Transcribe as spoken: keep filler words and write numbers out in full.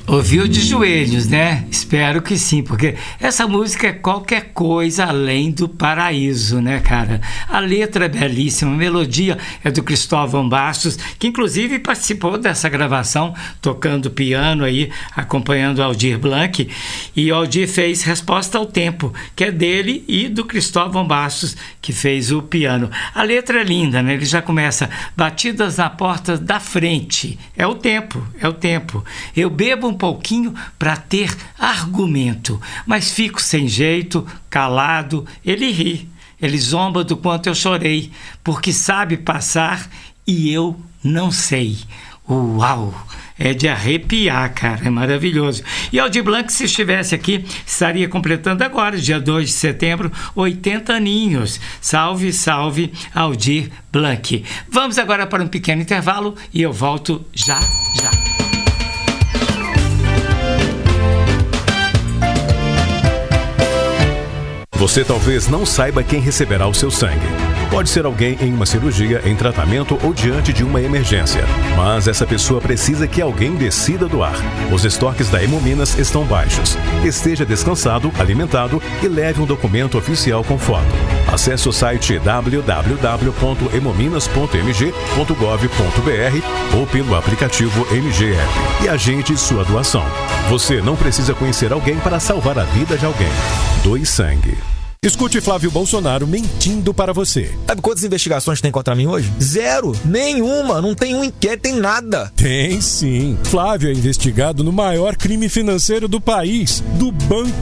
Ouviu de joelhos, né? Espero que sim, porque essa música é qualquer coisa além do paraíso, né, cara? A letra é belíssima, a melodia é do Cristóvão Bastos, que inclusive participou dessa gravação, tocando piano aí, acompanhando Aldir Blanc, e o Aldir fez Resposta ao Tempo, que é dele e do Cristóvão Bastos, que fez o piano. A letra é linda, né? Ele já começa: batidas na porta da frente. É o tempo, é o tempo. Eu bebo um pouquinho para ter argumento, mas fico sem jeito, calado. Ele ri, ele zomba do quanto eu chorei, porque sabe passar e eu não sei. Uau! É de arrepiar, cara, é maravilhoso. E Aldir Blanc, se estivesse aqui, estaria completando agora, dia dois de setembro, oitenta aninhos. Salve, salve, Aldir Blanc. Vamos agora para um pequeno intervalo e eu volto já, já. Você talvez não saiba quem receberá o seu sangue. Pode ser alguém em uma cirurgia, em tratamento ou diante de uma emergência. Mas essa pessoa precisa que alguém decida doar. Os estoques da Hemominas estão baixos. Esteja descansado, alimentado e leve um documento oficial com foto. Acesse o site w w w ponto hemominas ponto m g ponto gov ponto b r ou pelo aplicativo M G L e agende sua doação. Você não precisa conhecer alguém para salvar a vida de alguém. Doe sangue. Escute Flávio Bolsonaro mentindo para você. Sabe quantas investigações tem contra mim hoje? Zero. Nenhuma. Não tem um inquérito, tem nada. Tem sim. Flávio é investigado no maior crime financeiro do país, do Banco